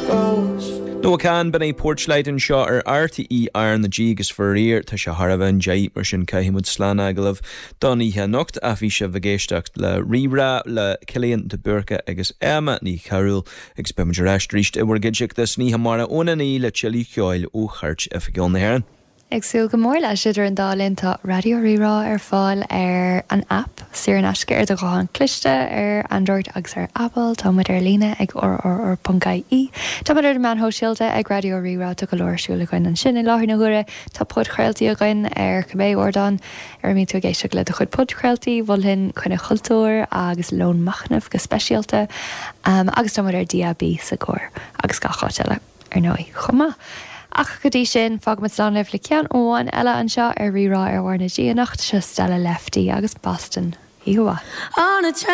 No can ben é Portleiden seo ar RTE ar na ddígus faríir tá se Harbhain Jay mar sin caiimiid slán aglah doníthe nocht a bhí se bhgéisteach le rira le Cillian de Burca agus Emma ní Carúil agus beidir eistríist i bhar gideach des ní hamara óna ní le Chilí Ceáil ó Chairt a figil na Héireann. Agsúil go mór leis idir an dálinn tá Radio Rírá ar fáil ar an app siar an eisce ar do gáin cliste ar Android agus ar Apple tá muid ar lína ag or.caí. Tá muid ar man hóisiilta ag Radio Rírá tu go leir goin an sin i láthir na ghuire tá pod chreiltaí a goin ar Cibé Ordan ar mí tú géisteach le do chud pod chreiltaí bhfuilhin chuine chultúir agus lón machnamh go speisialta agus tá muid ar DAB sa cóir agus gachateile ar nói chumá. Ach go dtí sin fágmat slánibh le cean óháin eile an seo ar Rírá ar bhar na díanacht se Stella Lefty agus Boston. Ihuaá.